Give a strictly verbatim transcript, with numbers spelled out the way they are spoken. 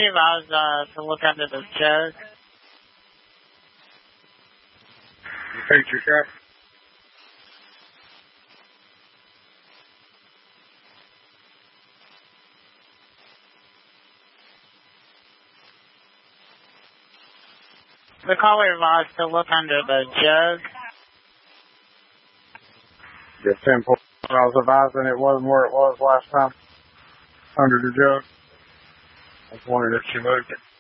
you advised uh, to look under the jug? Repeat yourself. The caller advised to look under the jug. Yes, ten four. I was advising it wasn't where it was last time. Under the jug. I was wondering if she moved it.